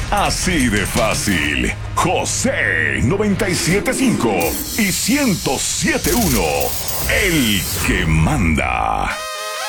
Así de fácil. José 97.5 y 107.1. El que manda.